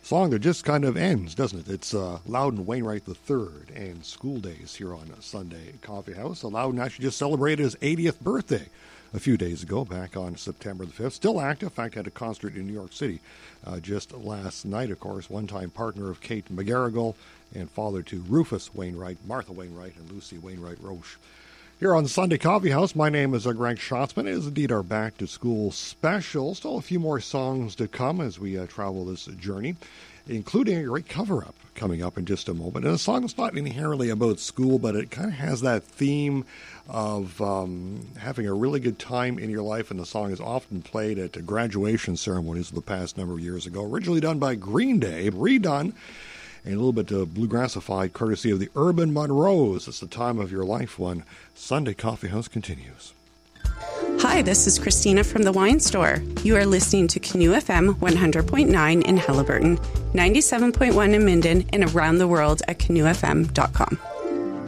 Song that just kind of ends, doesn't it? It's Loudon Wainwright III and School Days here on Sunday Coffee House. Loudon actually just celebrated his 80th birthday a few days ago, back on September the 5th. Still active. In fact, had a concert in New York City just last night, of course. One-time partner of Kate McGarrigle and father to Rufus Wainwright, Martha Wainwright, and Lucy Wainwright-Roche. Here on Sunday Coffee House, my name is Greg Schatzman. It is indeed our back-to-school special. Still a few more songs to come as we travel this journey, including a great cover-up coming up in just a moment. And a song that's not inherently about school, but it kind of has that theme of having a really good time in your life, and the song is often played at graduation ceremonies the past number of years ago. Originally done by Green Day, redone, and a little bit bluegrassified, courtesy of the Urban Monroes. It's the time of your life when Sunday Coffee House continues. Hi, this is Christina from the Wine Store. You are listening to Canoe FM 100.9 in Haliburton, 97.1 in Minden, and around the world at canoefm.com.